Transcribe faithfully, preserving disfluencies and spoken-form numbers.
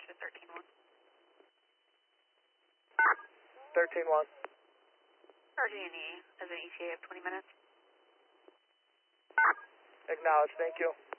to thirteen one. thirteen one. R G and E has an E T A of twenty minutes. Acknowledge, thank you.